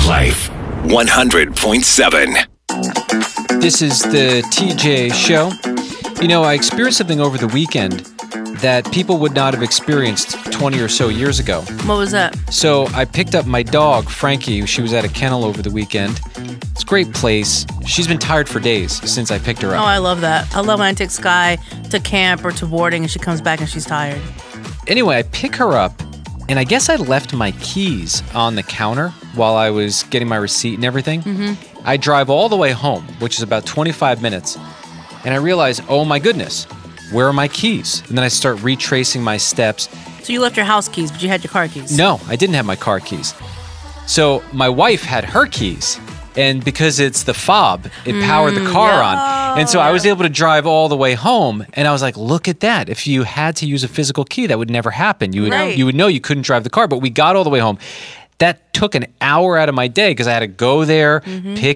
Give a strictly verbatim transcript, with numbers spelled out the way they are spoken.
Life one hundred point seven. This is the T J Show. You know, I experienced something over the weekend that people would not have experienced twenty or so years ago. What was that? So I picked up my dog, Frankie. She was at a kennel over the weekend. It's a great place. She's been tired for days since I picked her Oh, up. I love that. I love when I take Sky to camp or to boarding and she comes back and she's tired. Anyway, I pick her up, and I guess I left my keys on the counter while I was getting my receipt and everything. Mm-hmm. I drive all the way home, which is about twenty-five minutes, and I realize, oh my goodness, where are my keys? And then I start retracing my steps. So you left your house keys, but you had your car keys. No, I didn't have my car keys. So my wife had her keys, and because it's the fob, it powered the car yeah. on. And so I was able to drive all the way home, and I was like, look at that. If you had to use a physical key, that would never happen. You would, Right. you would know you couldn't drive the car, but we got all the way home. That took an hour out of my day because I had to go there, pick